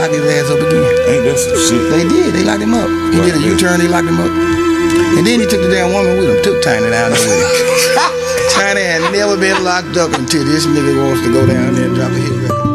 locked his ass up again. Ain't that some shit? They did. They locked him up. He did a U-turn. They locked him up. And then he took the damn woman with him. Took Tiny down there with him. Tiny had never been locked up until this nigga wants to go down there and drop a hit record.